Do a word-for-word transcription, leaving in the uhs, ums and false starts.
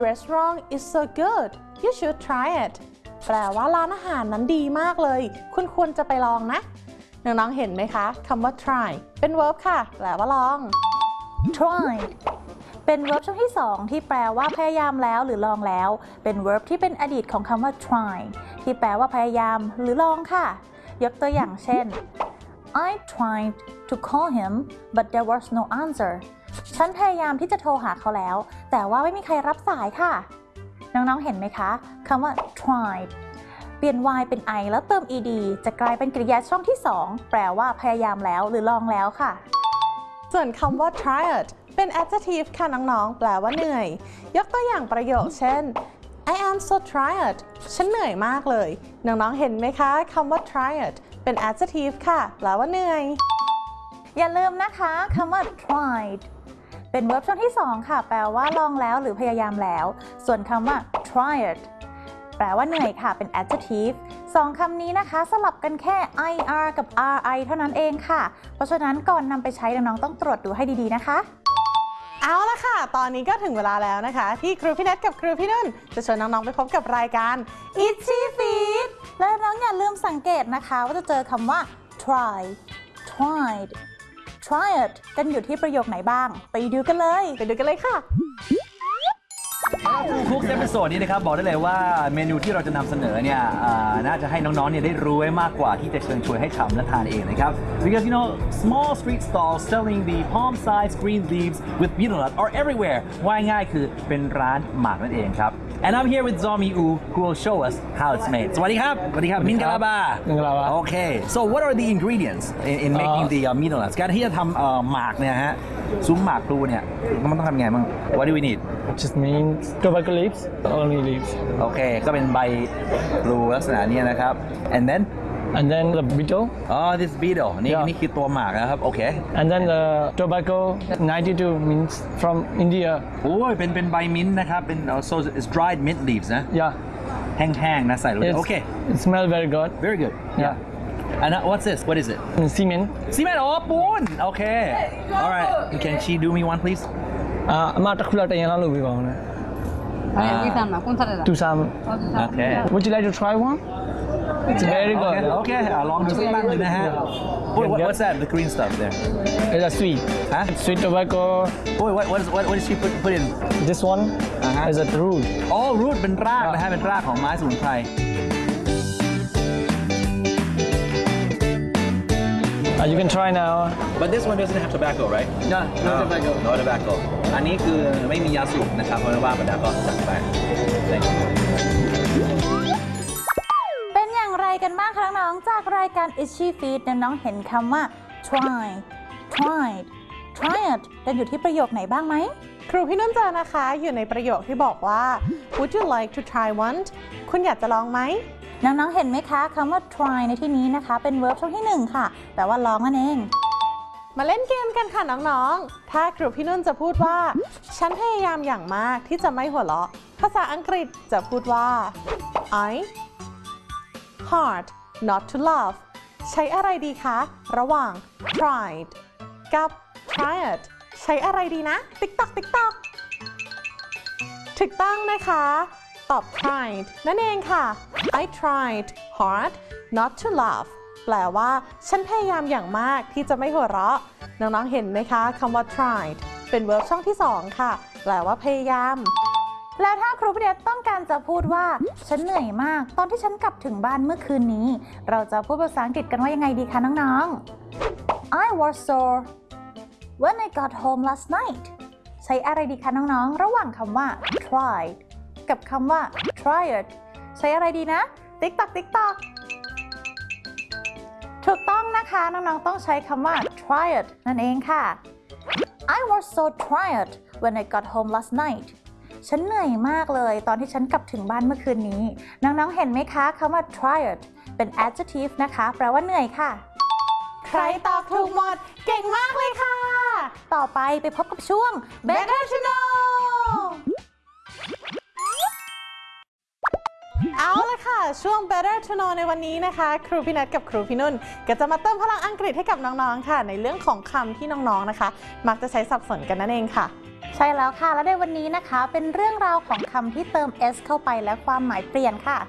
Restaurant is so good you should try it แปลว่าร้านอาหารนั้นดีมากเลยคุณควรจะไปลองนะน้องๆเห็นไหมคะคำว่า try เป็น verb ค่ะแปลว่าลอง try เป็น verb ช่วงที่สองที่แปลว่าพยายามแล้วหรือลองแล้วเป็น verb ที่เป็นอดีตของคำว่า try ที่แปลว่าพยายามหรือลองค่ะยกตัวอย่างเช่น I tried to call him but there was no answer ฉันพยายามที่จะโทรหาเขาแล้วแต่ว่าไม่มีใครรับสายค่ะน้องๆเห็นไหมคะคำว่า tried เปลี่ยน y เป็น i แล้วเติม ed จะกลายเป็นกริยาช่องที่สองแปลว่าพยายามแล้วหรือลองแล้วค่ะส่วนคำว่า tired เป็น adjective ค่ะน้องๆแปลว่าเหนื่อยยกตัวอย่างประโยคเช่น I am so tired ฉันเหนื่อยมากเลยน้องๆเห็นไหมคะคำว่า tired เป็น adjective ค่ะแปลว่าเหนื่อยอย่าลืมนะคะคำว่า tried เป็น verb ช่วงที่สองค่ะแปลว่าลองแล้วหรือพยายามแล้วส่วนคำว่า tired แปลว่าเหนื่อยค่ะเป็น adjective สองคำนี้นะคะสลับกันแค่ ir กับ ri เท่านั้นเองค่ะเพราะฉะนั้นก่อนนำไปใช้น้องๆต้องตรวจดูให้ดีๆนะคะเอาละค่ะตอนนี้ก็ถึงเวลาแล้วนะคะที่ครูพี่เนทกับครูพี่นุ่นจะชวนน้องๆไปพบกับรายการ Itchy Feet และน้องอย่าลืมสังเกตนะคะว่าจะเจอคำว่า try tried tried กันอยู่ที่ประโยคไหนบ้างไปดูกันเลยไปดูกันเลยค่ะฟูคุกเอพิโซดนี้นะครับบอกได้เลยว่าเมนูที่เราจะนำเสนอเนี่ยน่าจะให้น้องๆเนี่ยได้รู้ไว้มากกว่าที่จะเชิญชวนให้ทำและทานเองนะครับ because you know small street stalls selling the palm-sized green leaves with betel nut are everywhere ว่าง่ายคือเป็นร้านหมากนั่นเองครับ and I'm here with Zomi U who will show us how it's made สวัสดีครับสวัสดีครับมินกะลาบามินกะลาบา okay so what are the ingredients in, in making the uh, betel nuts การที่จะทำหมากเนี่ยฮะซุ้มหมากพลูเนี่ยมันต้องทำไงบ้าง what do we need just means tobacco leaves only leaves โอเคก็เป็นใบพลูลักษณะนี้นะครับ and then and then the betel อ๋อ this betel นี่นี่คือตัวหมากนะครับโอเค and then the tobacco ninety-two means from India โอ้ยเป็นเป็นใบมิ้นท์นะครับเป็น so it's dried mint leaves นะ yeah แห้งๆนะใส่ลงไปโอเค it smells very good very good yeah and what's this what is it cement cement อ๋อปูนโอเค alright can she do me one please อ่าအမတစ်ခုလောက်တရင်လောက်လုပ်ပေးပါဦးနော်အဲဝိသနာကွန်ဆာရတာတူဆာ okay would you like to try one it's very good okay okay ลองดูสักตั้งหนึ่งนะฮะ what's that the green stuff there it's a sweet huh sweet tobacco what what what what did she put put in this one is a root อ๋อ root เป็นรากนะฮะเป็นรากของไม้สมุนไพร Uh, you can try now. But this one doesn't have tobacco, right? No, no oh, tobacco. No tobacco. อันนี้คือไม่มียาสูบนะครับเพราะว่าบรรดาก็จัดไป Thank you. เป็นอย่างไรกันบ้างคะน้องๆจากรายการ Itchy Feet น้องๆเห็นคำว่า try tried tried กันอยู่ที่ประโยคไหนบ้างไหมครูพี่นุ่นเจอนะคะอยู่ในประโยคที่บอกว่า Would you like to try one คุณอยากจะลองไหมน้องๆ เห็นไหมคะคำว่า try ในที่นี้นะคะเป็น verb ช่วงที่หนึ่งค่ะแปลว่าลองนั่นเองมาเล่นเกมกันค่ะน้องๆถ้าครูพี่นุ่นจะพูดว่าฉันพยายามอย่างมากที่จะไม่หัวเราะภาษาอังกฤษจะพูดว่า I hard not to laugh ใช้อะไรดีคะระหว่าง tried กับ tried ใช้อะไรดีนะ ติ๊กต๊อกติ๊กต๊อกถูกต้องนะคะตอบ tried นั่นเองค่ะ I tried hard not to laugh แปลว่าฉันพยายามอย่างมากที่จะไม่หัวเราะน้องๆเห็นไหมคะคำว่า tried เป็น verb ช่องที่สองค่ะแปลว่าพยายามแล้วถ้าครูพี่เนทต้องการจะพูดว่าฉันเหนื่อยมากตอนที่ฉันกลับถึงบ้านเมื่อคืนนี้เราจะพูดภาษาอังกฤษกันว่ายังไงดีคะน้องๆ I was sore when I got home last night ใช้อะไรดีคะน้องๆระหว่างคำว่า tried กับคำว่า tried ใช้อะไรดีนะติ๊กตักติ๊กตักถูกต้องนะคะน้องๆต้องใช้คำว่า tried นั่นเองค่ะ I was so tired when I got home last night ฉันเหนื่อยมากเลยตอนที่ฉันกลับถึงบ้านเมื่อคืนนี้น้องๆเห็นไหมคะคำว่า tired เป็น adjective นะคะแปลว่าเหนื่อยค่ะใครตอบถูกหมดเก่งมากเลยค่ะต่อไปไปพบกับช่วง Better to Know เอาละค่ะช่วง Better to Know ในวันนี้นะคะครูพี่นัทกับครูพี่นุ่นก็จะมาเติมพลังอังกฤษให้กับน้องๆค่ะในเรื่องของคำที่น้องๆนะคะมักจะใช้สับสนกันนั่นเองค่ะใช่แล้วค่ะ และในวันนี้นะคะเป็นเรื่องราวของคำที่เติม s เข้าไปและความหมายเปลี่ยนค่ะ